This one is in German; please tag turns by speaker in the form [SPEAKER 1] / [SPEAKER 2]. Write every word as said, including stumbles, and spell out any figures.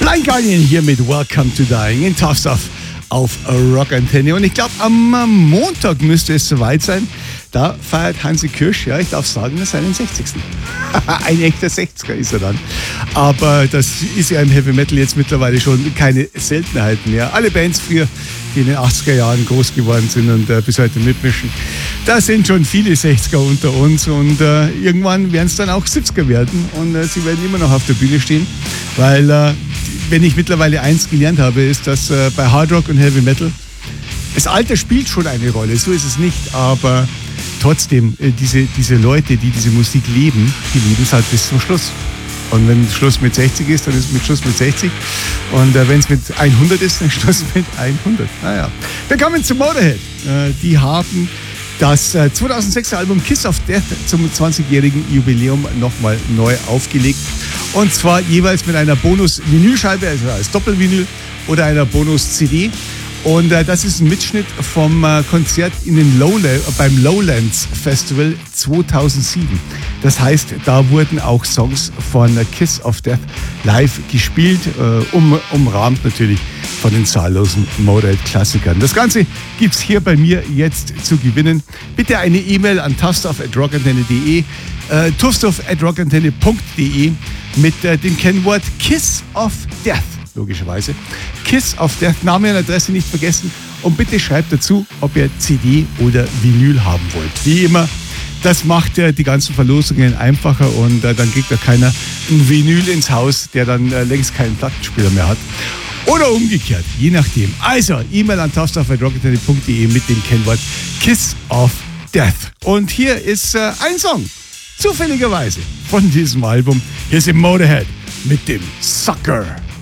[SPEAKER 1] Blind Guardian hier mit Welcome to Dying in Tough Stuff auf Rockantenne. Und ich glaube, am Montag müsste es soweit sein. Da feiert Hansi Kürsch, ja, ich darf sagen, seinen sechzigsten Ein echter sechziger ist er dann. Aber das ist ja im Heavy Metal jetzt mittlerweile schon keine Seltenheit mehr. Alle Bands früher, die in den achtziger Jahren groß geworden sind und äh, bis heute mitmischen, da sind schon viele sechziger unter uns und äh, irgendwann werden es dann auch siebziger werden und äh, sie werden immer noch auf der Bühne stehen, weil äh, wenn ich mittlerweile eins gelernt habe, ist, dass äh, bei Hard Rock und Heavy Metal das Alter spielt schon eine Rolle, so ist es nicht, aber trotzdem, äh, diese, diese Leute, die diese Musik leben, die lieben es halt bis zum Schluss. Und wenn Schluss mit sechzig ist, dann ist mit Schluss mit sechzig. Und äh, wenn es mit hundert ist, dann Schluss mit hundert. Naja. Wir kommen zu Motorhead. Äh, die haben das äh, zweitausendsechser Album Kiss of Death zum zwanzigjährigen Jubiläum nochmal neu aufgelegt. Und zwar jeweils mit einer Bonus-Vinylscheibe, also als Doppelvinyl oder einer Bonus-C D. Und äh, das ist ein Mitschnitt vom äh, Konzert in den Lowland, beim Lowlands Festival zweitausendsieben. Das heißt, da wurden auch Songs von äh, Kiss of Death live gespielt, äh, um, umrahmt natürlich von den zahllosen Motorhead-Klassikern. Das Ganze gibt's hier bei mir jetzt zu gewinnen. Bitte eine E-Mail an tougstuff at rockantenne punkt de, äh, tougstuff at rockantenne punkt de mit äh, dem Kennwort Kiss of Death. Logischerweise. Kiss of Death, Name und Adresse nicht vergessen und bitte schreibt dazu, ob ihr C D oder Vinyl haben wollt. Wie immer, das macht äh, die ganzen Verlosungen einfacher und äh, dann kriegt ja keiner ein Vinyl ins Haus, der dann äh, längst keinen Plattenspieler mehr hat. Oder umgekehrt, je nachdem. Also, E-Mail an tougstuff at rockantenne punkt de mit dem Kennwort Kiss of Death. Und hier ist äh, ein Song, zufälligerweise, von diesem Album. Hier ist im Motorhead mit dem Sucker.